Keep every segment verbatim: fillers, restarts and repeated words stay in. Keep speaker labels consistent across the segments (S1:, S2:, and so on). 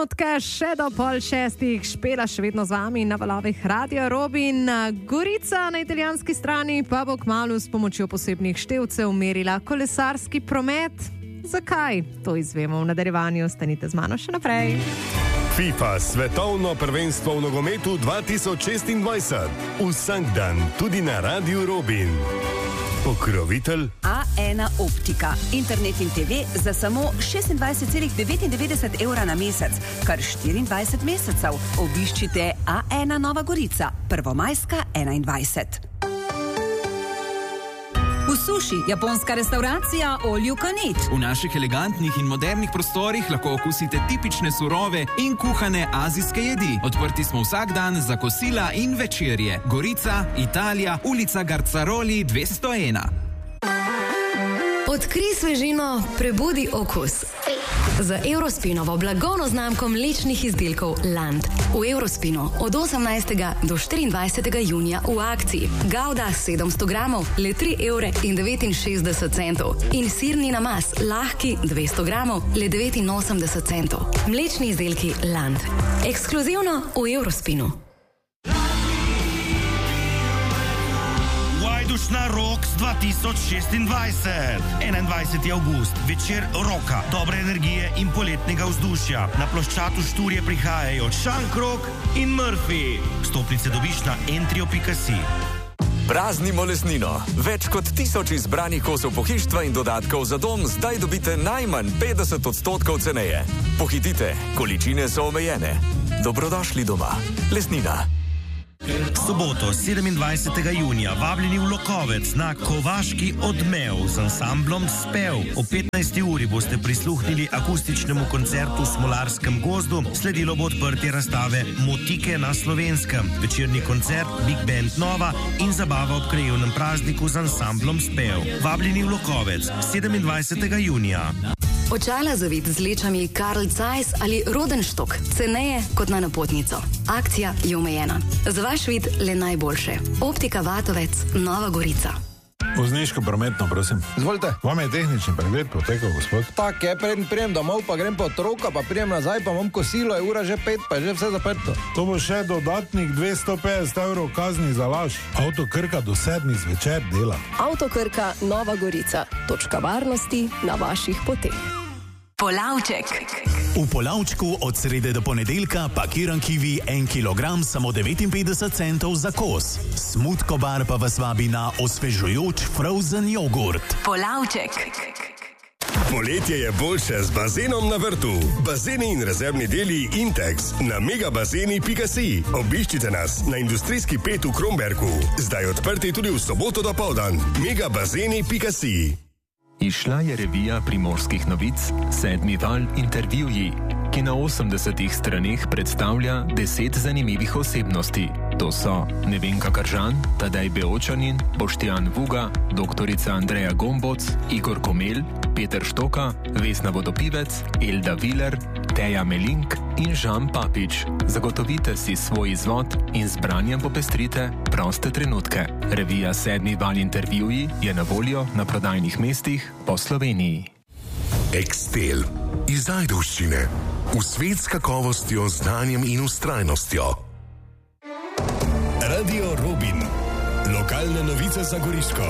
S1: minutke, še do pol šestih, Špela še vedno z vami na valovih Radio Robin. Gorica na italijanski strani pa bo kmalu s pomočjo posebnih števcev merila kolesarski promet. Zakaj? To izvemo v nadaljevanju. Ostanite z mano še naprej.
S2: FIFA svetovno prvenstvo v nogometu dva tisoč šestindvajset. Vsak dan tudi na Radio Robin. Pokrovitelj
S3: A ena Optika. Internet in te ve za samo šestindvajset celih devetindevetdeset evra na mesec, kar štiriindvajset mesecev. Obiščite A ena Nova Gorica, Prvomajska enaindvajset. V Suši, japonska restauracija All You Can Eat.
S4: V naših elegantnih in modernih prostorih lahko okusite tipične surove in kuhane azijske jedi. Odprti smo vsak dan za kosila in večerje. Gorica, Italija, ulica Garcaroli dvesto ena.
S5: Odkrij svežino, prebudi okus. Z Eurospinovo blagovno znamko mlečnih izdelkov Land. V Eurospinu od osemnajstega do štiriindvajsetega junija v akciji. Gouda sedemsto gramov, le tri evre in devetinšestdeset centov. In sirni namaz, lahki dvesto gramov, le devetinosemdeset centov. Mlečni izdelki Land. Ekskluzivno v Eurospinu.
S6: Vajdušna Rocks dva tisoč šestindvajset. enaindvajseti avgust, večer roka, dobre energije in poletnega vzdušja. Na ploščadu Šturje prihajajo Šankrok in Murphy. Vstopnice dobiš na entrio pika si.
S7: Praznimo lesnino. Več kot tisoč izbranih kosov pohištva in dodatkov za dom zdaj dobite najmanj petdeset odstotkov ceneje. Pohitite, količine so omejene. Dobrodošli doma. Lesnina.
S6: Soboto, sedemindvajsetega junija, vabljeni v Lokovec na Kovaški odmev z ansamblom Spev. O petnajsti uri boste prisluhnili akustičnemu koncertu v Smolarskem gozdu, sledilo bo odprtje razstave Motike na Slovenskem, večerni koncert Big Band Nova in zabava ob krajevnem prazniku z ansamblom Spev. Vabljeni v Lokovec, sedemindvajsetega junija.
S5: Očala za vid z lečami Carl Zeiss ali Rodenstock, ceneje kot na napotnico. Akcija je omejena. Za vaš vid le najboljše. Optika Vatovec, Nova Gorica.
S8: Vozniško prometno, prosim.
S9: Izvolite.
S8: Vam je tehnični pregled potekal, gospod?
S9: Tak je, preden prijem domov, pa grem po otroka, pa prijem nazaj, pa imam kosilo, je ura že pet, pa je že vse zaprto.
S8: To bo še dodatnih dvesto petdeset evrov kazni za laž. Avto Krka do sedmih zvečer dela.
S10: Avto Krka, Nova Gorica. Točka varnosti na vaših poteh.
S3: Polavček.
S11: V Polavčku od srede do ponedeljka pakiran kivi en kilogram samo devetinpetdeset centov za kos. Smutko bar pa vas vabi na osvežujoč frozen jogurt.
S3: Polavček.
S2: Poletje je boljše z bazenom na vrtu. Bazeni in rezervni deli Intex na megabazeni pika si. Obiščite nas na industrijski pet v Kromberku. Zdaj odprti tudi v soboto dopoldan. megabazeni pika si.
S12: Izšla je revija Primorskih novic Sedmi val intervjuji, ki na osemdesetih straneh predstavlja deset zanimivih osebnosti. To so Nevenka Kržan, Tadej Beočanin, Boštjan Vuga, doktorica Andreja Gomboc, Igor Komel, Peter Štoka, Vesna Vodopivec, Elda Viler, Teja Melink in Žan Papič. Zagotovite si svoj izvod in z branjem popestrite proste trenutke. Revija Sedmi val intervjuji je na voljo na prodajnih mestih po Sloveniji.
S2: Ekstel iz Ajdovščine. V svet s kakovostjo, znanjem in vztrajnostjo. Radio Robin. Lokalne novice za Goriško.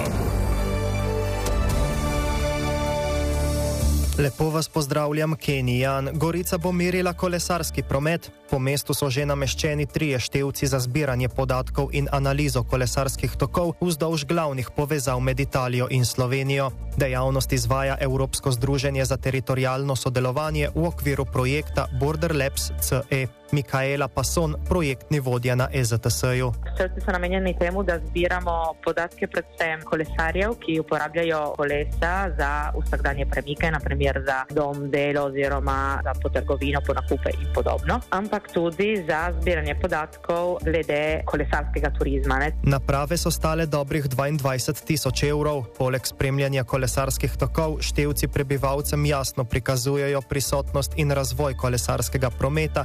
S13: Lepo vas pozdravljam, Kenijan. Gorica bo merila kolesarski promet. Po mestu so že nameščeni trije števci za zbiranje podatkov in analizo kolesarskih tokov vzdolž glavnih povezav med Italijo in Slovenijo. Dejavnost izvaja Evropsko združenje za teritorijalno sodelovanje v okviru projekta Border Labs C E. Mikaela Pason, projektni vodja na E Z T S-ju.
S14: Števci so namenjeni temu, da zbiramo podatke predvsem kolesarjev, ki uporabljajo kolesa za vsakdanje premike, naprimer za dom, delo oziroma za potrgovino, po nakupe in podobno, ampak tudi za zbiranje podatkov glede kolesarskega turizma. Ne?
S13: Naprave so stale dobrih dvaindvajset tisoč evrov. Poleg spremljanja kolesarskih tokov, števci prebivalcem jasno prikazujejo prisotnost in razvoj kolesarskega prometa ter spodbujajo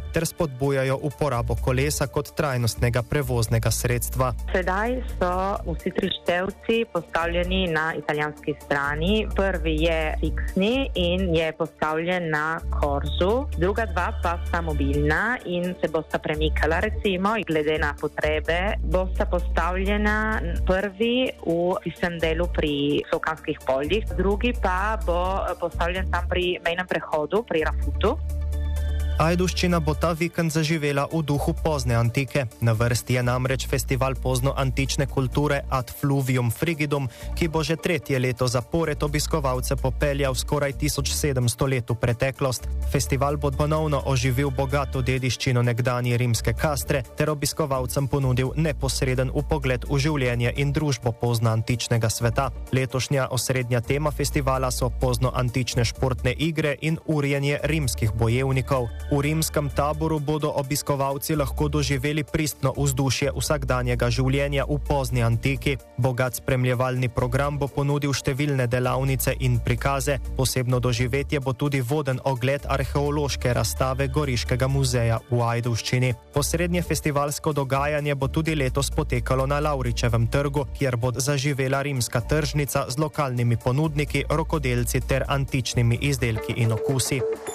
S13: spodbujajo uporabo kolesa kot trajnostnega prevoznega sredstva.
S14: Sedaj so vsi tri števci postavljeni na italijanski strani. Prvi je fiksni in je postavljen na korzu, druga dva pa sta mobilna in se bosta premikala, recimo, glede na potrebe, bosta postavljena prvi v tistem delu pri Solkanskih poljih, drugi pa bo postavljen tam pri mejnem prehodu, pri Rafutu.
S13: Ajdovščina bo ta vikend zaživela v duhu pozne antike. Na vrsti je namreč festival pozno-antične kulture Ad Fluvium Frigidum, ki bo že tretje leto zapored obiskovalce popeljal skoraj tisoč sedemsto let v preteklost. Festival bo ponovno oživil bogato dediščino nekdanje rimske Kastre ter obiskovalcem ponudil neposreden vpogled v življenje in družbo pozno-antičnega sveta. Letošnja osrednja tema festivala so pozno-antične športne igre in urjenje rimskih bojevnikov. V rimskem taboru bodo obiskovalci lahko doživeli pristno vzdušje vsakdanjega življenja v pozni antiki. Bogat spremljevalni program bo ponudil številne delavnice in prikaze. Posebno doživetje bo tudi voden ogled arheološke razstave Goriškega muzeja v Ajdovščini. Posrednje festivalsko dogajanje bo tudi letos potekalo na Lavričevem trgu, kjer bo zaživela rimska tržnica z lokalnimi ponudniki, rokodelci ter antičnimi izdelki in okusi.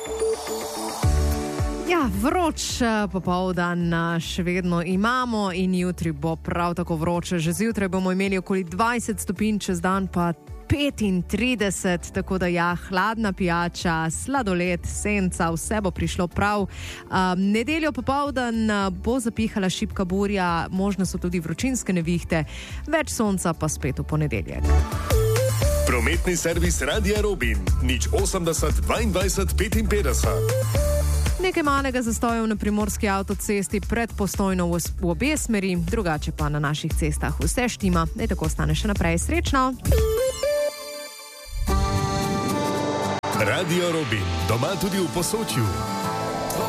S1: Ja, vroč popoldan še vedno imamo in jutri bo prav tako vroče. Že zjutraj bomo imeli okoli dvajset stopinj, čez dan pa petintrideset, tako da ja, hladna pijača, sladoled, senca, vse bo prišlo prav. Um, nedeljo popoldan bo zapihala šibka burja, možne so tudi vročinske nevihte, več sonca pa spet v ponedeljek.
S2: Prometni servis Radia Robin, nič osemdeset dvaindvajset petinpetdeset.
S1: Nekaj malega zastojev na primorski avtocesti pred Postojno v obe smeri, drugače pa na naših cestah vse štima. Naj tako ostane še naprej. Srečno!
S2: Radio Robin, doma tudi v Posočju.